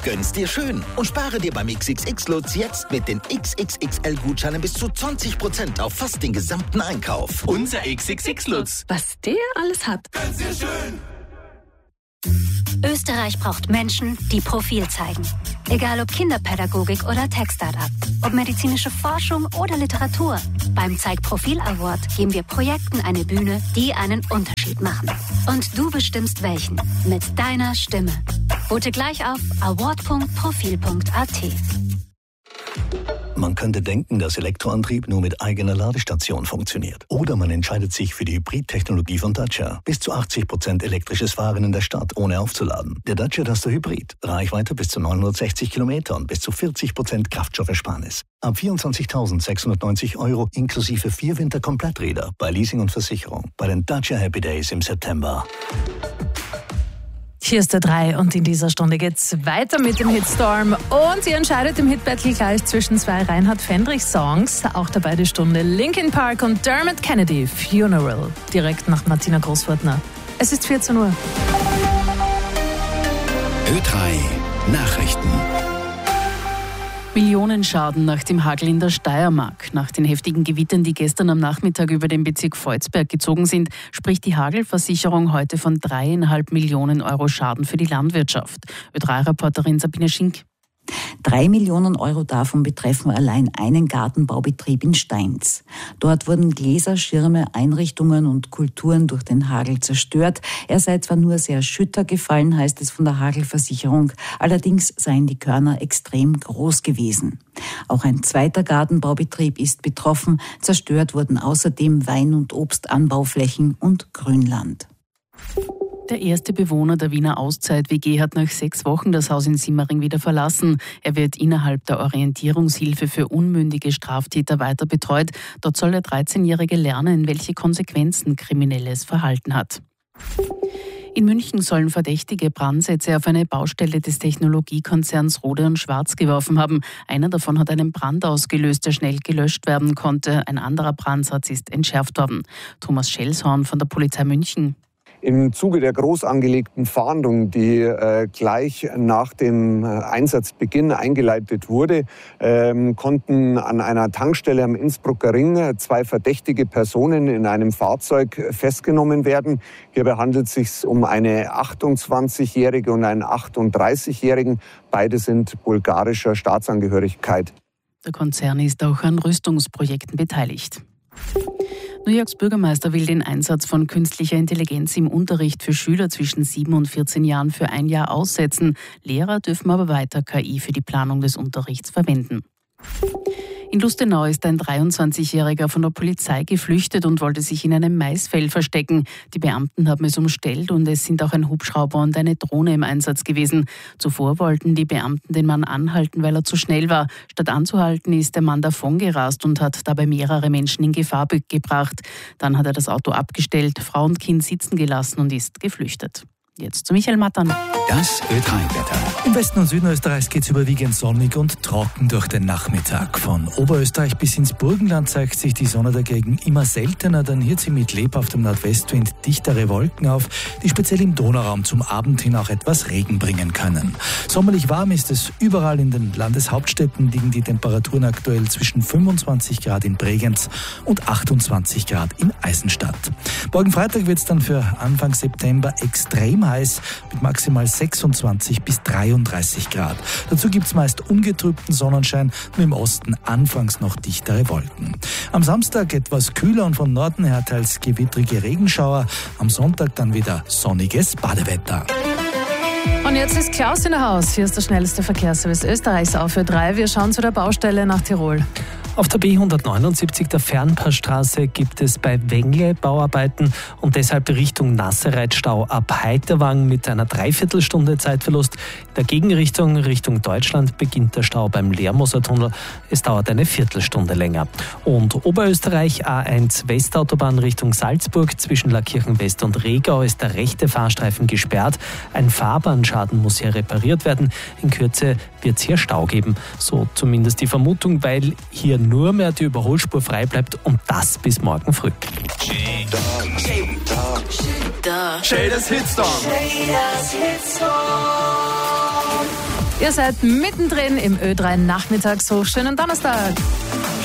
Gönn's dir schön und spare dir beim XXX-Lutz jetzt mit den XXXL-Gutscheinen bis zu 20% auf fast den gesamten Einkauf. Unser XXX-Lutz. Was der alles hat. Gönn's dir schön. Österreich braucht Menschen, die Profil zeigen. Egal ob Kinderpädagogik oder Tech-Startup, ob medizinische Forschung oder Literatur. Beim Zeig-Profil Award geben wir Projekten eine Bühne, die einen Unterschied machen. Und du bestimmst welchen. Mit deiner Stimme. Vote gleich auf award.profil.at. Man könnte denken, dass Elektroantrieb nur mit eigener Ladestation funktioniert. Oder man entscheidet sich für die Hybrid-Technologie von Dacia. Bis zu 80% elektrisches Fahren in der Stadt, ohne aufzuladen. Der Dacia Duster Hybrid. Reichweite bis zu 960 Kilometer und bis zu 40% Kraftstoffersparnis. Ab 24.690 € inklusive 4 Winterkompletträder bei Leasing und Versicherung. Bei den Dacia Happy Days im September. Hier ist der 3 und in dieser Stunde geht's weiter mit dem Hitstorm. Und ihr entscheidet im Hitbattle gleich zwischen 2 Reinhard Fendrich-Songs. Auch dabei die Stunde Linkin Park und Dermot Kennedy, Funeral. Direkt nach Martina Großwörtner. Es ist 14 Uhr. Ö3 Nachrichten. Millionenschaden nach dem Hagel in der Steiermark. Nach den heftigen Gewittern, die gestern am Nachmittag über den Bezirk Volzberg gezogen sind, spricht die Hagelversicherung heute von 3,5 Millionen € Schaden für die Landwirtschaft. Ö3-Reporterin Sabine Schink. 3 Millionen € davon betreffen allein einen Gartenbaubetrieb in Steins. Dort wurden Gläser, Schirme, Einrichtungen und Kulturen durch den Hagel zerstört. Er sei zwar nur sehr Schütter gefallen, heißt es von der Hagelversicherung. Allerdings seien die Körner extrem groß gewesen. Auch ein zweiter Gartenbaubetrieb ist betroffen. Zerstört wurden außerdem Wein- und Obstanbauflächen und Grünland. Der erste Bewohner der Wiener Auszeit-WG hat nach 6 Wochen das Haus in Simmering wieder verlassen. Er wird innerhalb der Orientierungshilfe für unmündige Straftäter weiter betreut. Dort soll der 13-Jährige lernen, welche Konsequenzen kriminelles Verhalten hat. In München sollen Verdächtige Brandsätze auf eine Baustelle des Technologiekonzerns Rohde & Schwarz geworfen haben. Einer davon hat einen Brand ausgelöst, der schnell gelöscht werden konnte. Ein anderer Brandsatz ist entschärft worden. Thomas Schelshorn von der Polizei München. Im Zuge der groß angelegten Fahndung, die gleich nach dem Einsatzbeginn eingeleitet wurde, konnten an einer Tankstelle am Innsbrucker Ring 2 verdächtige Personen in einem Fahrzeug festgenommen werden. Hierbei handelt es sich um eine 28-Jährige und einen 38-Jährigen. Beide sind bulgarischer Staatsangehörigkeit. Der Konzern ist auch an Rüstungsprojekten beteiligt. New Yorks Bürgermeister will den Einsatz von künstlicher Intelligenz im Unterricht für Schüler zwischen 7 und 14 Jahren für 1 Jahr aussetzen. Lehrer dürfen aber weiter KI für die Planung des Unterrichts verwenden. In Lustenau ist ein 23-Jähriger von der Polizei geflüchtet und wollte sich in einem Maisfeld verstecken. Die Beamten haben es umstellt und es sind auch ein Hubschrauber und eine Drohne im Einsatz gewesen. Zuvor wollten die Beamten den Mann anhalten, weil er zu schnell war. Statt anzuhalten, ist der Mann davongerast und hat dabei mehrere Menschen in Gefahr gebracht. Dann hat er das Auto abgestellt, Frau und Kind sitzen gelassen und ist geflüchtet. Jetzt zu Michael Mattern. Das Ö3-Wetter. Im Westen und Süden Österreichs geht es überwiegend sonnig und trocken durch den Nachmittag. Von Oberösterreich bis ins Burgenland zeigt sich die Sonne dagegen immer seltener, dann hier zieht mit lebhaftem Nordwestwind dichtere Wolken auf, die speziell im Donauraum zum Abend hin auch etwas Regen bringen können. Sommerlich warm ist es überall. In den Landeshauptstädten liegen die Temperaturen aktuell zwischen 25 Grad in Bregenz und 28 Grad in Eisenstadt. Morgen Freitag wird es dann für Anfang September extrem heiß mit maximal 26 bis 33 Grad. Dazu gibt es meist ungetrübten Sonnenschein, nur im Osten anfangs noch dichtere Wolken. Am Samstag etwas kühler und von Norden her teils gewittrige Regenschauer. Am Sonntag dann wieder sonniges Badewetter. Und jetzt ist Klaus in der Haus. Hier ist der schnellste Verkehrsservice Österreichs auf Ö3. Wir schauen zu der Baustelle nach Tirol. Auf der B179, der Fernpassstraße, gibt es bei Wengle Bauarbeiten und deshalb Richtung Nassereitstau ab Heiterwang mit einer Dreiviertelstunde Zeitverlust. In der Gegenrichtung Richtung Deutschland beginnt der Stau beim Lehrmoser-Tunnel. Es dauert eine Viertelstunde länger. Und Oberösterreich A1 Westautobahn Richtung Salzburg zwischen Lackirchen West und Regau ist der rechte Fahrstreifen gesperrt. Ein Fahrbahnschaden muss hier repariert werden. In Kürze wird es hier Stau geben. So zumindest die Vermutung, weil hier nur mehr die Überholspur frei bleibt und das bis morgen früh. Shaders Hitstorm. Ihr seid mittendrin im Ö3 Nachmittagshoch. Schönen Donnerstag.